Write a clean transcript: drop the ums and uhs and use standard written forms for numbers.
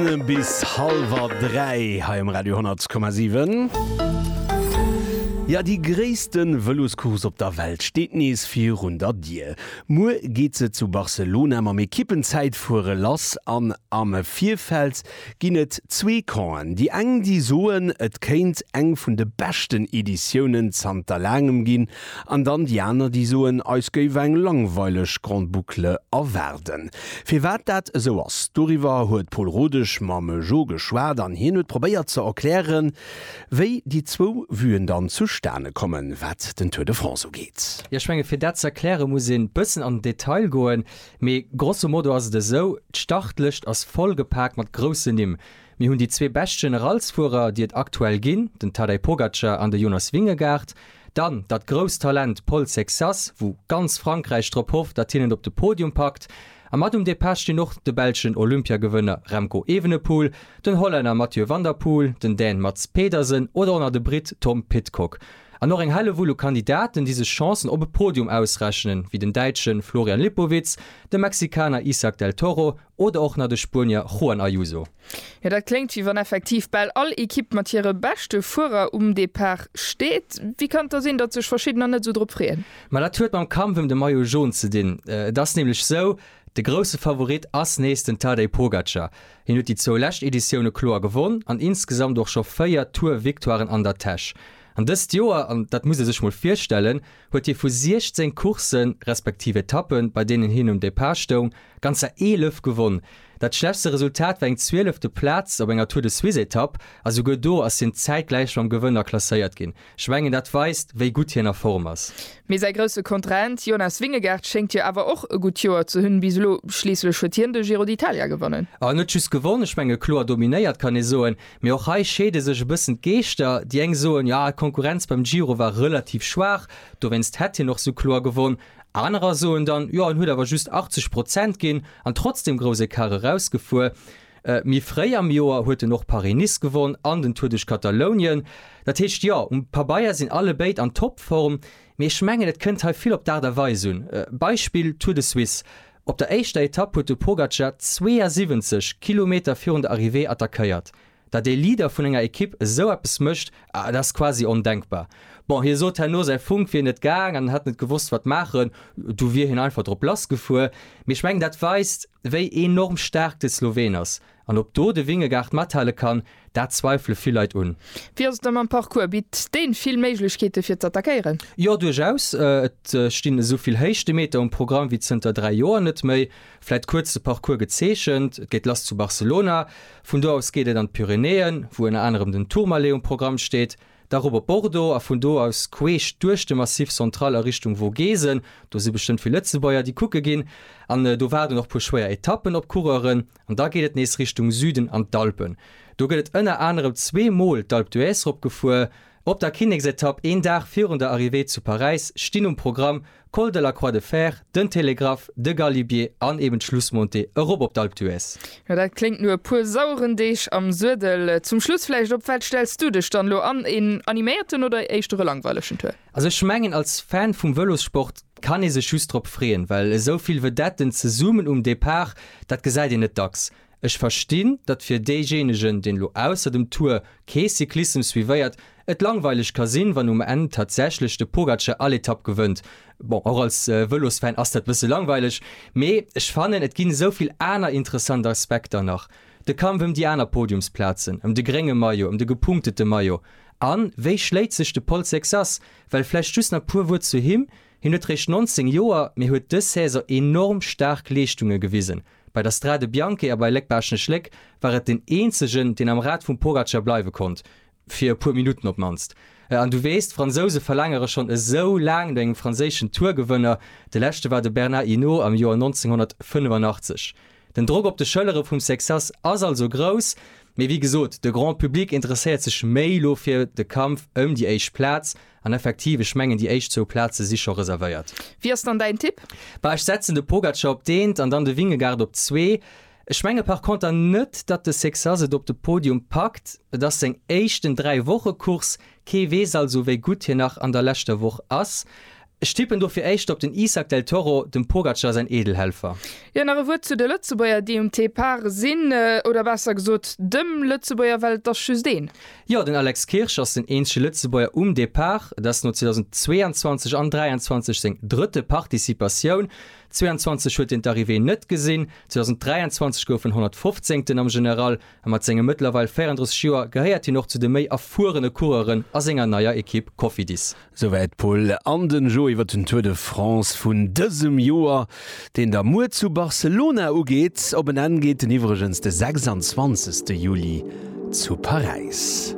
Minuten bis 2:30 hier im Radio 100,7. Ja, die größten Veloskurs auf der Welt steht nies 400 Dir. Mu geht se zu Barcelona am Ekippenzeit vor Lass an am Vierfeld ginet 2 Korn. Die eng die soen et kennt eng vun de besten Editionen zanter langem gin, an dann die aner die soen ausgeweng langweilech Grandboucle erwerden. Fi wat dat so ass? Doriwer huet Paul Rodech mame Jo geschwad an hin huet probéiert zu erklären, wéi die 2 Wüen dann zu Sterne kommen, wat den Tour de France so geht. Ja, schwenge fir dat ze erklären muss ein bëssen an Detail goen, me grosso modo as de so startlecht as vollgepackt mat grosse nimm. Mi hunn die 2 best Generalsfuhrer, die et aktuell ginn, den Tadej Pogačar an der Jonas Vingegaard, dann dat Großtalent Paul Sexas, wo ganz Frankreich trop hofft, dat hinnen op de Podium packt. Am mat Depache noch de belschen Olympiagewënner Remco Evenepoel, den Holländer Mathieu van der Poel, den Dän Mats Pedersen oder an de Brit Tom Pidcock. An noch eng helle Wolo Kandidaten diese Chancen op e Podium ausrechnen, wie den Deitschen Florian Lipowitz, de Mexikaner Isaac del Toro oder auch na de Spanier Juan Ayuso. Ja, dat klingt wie wann effektiv bei all Ekipp mat ihre beste Fuhrer Depart steht. Wie kann da sinn, dat sech verschiedene net so dropréen? Ma dat huet beim Kampf de Maillot jaune ze den. Das nämlich so, de grosse Favorit ass nächsten Tadej Pogačar. Hin huet die 2 lecht Editionune klar gewonnen, an insgesamt doch schon 4 Tour-Viktoren an der Tasche. An das Joer, an dat muss sech mal firstellen, huet vu 16 Kursen respektive Etappen, bei denen hin Departstong ganzer 11 gewonnen. Dat schlechtste Resultat war eng 12. Platz op enger Tour de Suisse Etappe, also go do as den zeitgleich vom Gewënner klasseiert gin. Schwengen dat weist, wéi gut hier nach Form ass. Me sei grösse Kontrahent Jonas Vingegaard schenkt ja aber auch e gut Joer zu hunn bislo schließlich schottierende Giro d'Italia gewonnen. Net just gewonnen schwenge Chlor dominéiert kann e soen, mir auch hei schede sech bëssen Geester, die eng soen ja Konkurrenz beim Giro war relativ schwach, du wennst hätte noch so Chlor gewonnen. Anderer so dann ja huet aber just 80% gin an trotzdem große Karre rausgefu. Mi frei am Joar huete noch Paris-Nice gewonnen an den Tour de Katalonien. Dat hecht ja paar Bayier sind alle beit an Topform. Me schmengen et könnt viel op der Weisung. Beispiel Tour de Suisse. Op der echte Etappe huet Pogačar 72 km vor der Arrivée attackiert. Da de Leader vun enger Ekipp so etwas mcht, das quasi undenkbar. Bon, hier so no sei Funk wie net gang an hat net gewusst wat machen, du wir hin einfach drop las gefu. Mir schwng dat weist, wéi enorm stark des Sloweners. An ob do de Vingegaard mathalle kann, da zweifle viel Leiit un. Wie man Parcours bit den viel Meiglichkete fir zu attackieren? Ja durchaus, stehen soviel hechte Meter im Programm wie 3 Joer net méi, vielleicht kurze Parcours gezeschen, geht las zu Barcelona, von do aus geht dann Pyrenäen, wo in anderem den Tourmalet im Programm steht. Darüber Bordeaux a vun do aus Queech durch de massiv zentraler Richtung Vogesen, do se bestimmt viel Letzebäuer die Kucke gin, an do war noch pu schwer Etappen op Kureren, an da geht nees Richtung Süden an d'Alpen. Do gehtt ënner anderem 2 Mol d'Alpe d'Huez opgefu, op der Kinexetapp en Dach vir der Arrivée zu Paris stehen Programm Col de la Croix de Fer, den Telegraph, de Galibier an eben Schlussmonte Europa op d'Alpe d'Huez. Ja, dat klingt nur pur sauren Dich am Südel. Zum Schlussfleisch opfällt stellst du dich dann lo an in animierten oder echtere langweiligen Tour? Also schmengen als Fan vom Velosport kann ich se schüstrop freeen, weil soviel Vedetten ze zoomen Depart, dat geseit in net Dacks. Ich verstehe, dat fir déjenigen den lo ausser dem Tour Käsiklismus wieéiert, et langweilig kann sinn, wann en tatsächlich de Pogačar alle Etapp gewënnt. Bon, auch als Velosfan ass dat bisse langweilig. Me ich fanen et ginn soviel aner interessante Aspekte nach. De Kampf die aner Podiumsplatzen, de geringe Maillot, de gepunktete Maillot. An wéi schläit sech de Paul Sexas, weil flläch just na purwur zu him, hin huet 19 Joer mir huet des Häser enorm stark Leistungen gewiesen. Bei der Strade Bianche bei Leckbarschen Schleck war et den einzigen, den am Rad vum Pogačar bleiwe konnt. 4 pur Minuten opmanst. An du weist, Franzose verlangere schon so lang den franzischen Tourgewënner, de letzte war de Bernard Hinault am Jahr 1985. Den Druck op de Schëllere vum Sexas ass also groß, me wie gesot, de Grand Publikum interessiert sich méilo fir de Kampf die Eich Platz, an effektive Schmengen die Eich zu Platze sicher reserviert. Wie ist dann dein Tipp? Bei ich setzen de Pogačar op dehnt an dann de Vingegaard op 2. Schmenge par konter net, dat de Sexas op de Podium packt, dat seg echten 3 Woche Kurs KWs also wéi gut hier nach an der letzte Woche ass. Stippen do fir echt op den Isaac del Toro dem Pogacar sein Edelhelfer. Ja nach Wu zu der Lützebäuer DMT Paar sinn oder was gesot dem Lützebäuer Welt das schüs den. Ja den Alex Kirsch aus den ensche Lützebäuer Depart, das no 2022 an 23 seg dritte Partizipation. 22 huet den Arrivé net gesinn, 2023 goufen 115. am General mat senge Mëtlerweil 34 Joer gehäiert hi noch zu de méi erfuhrene Kureren as enger naier Ekipp Cofidis. Soweit Paul an den Jo iwwer den Tour de France vun dësem Joer, den der Mut zu Barcelona ugeet, op en angeet den iwwergens de 26. Juli zu Paris.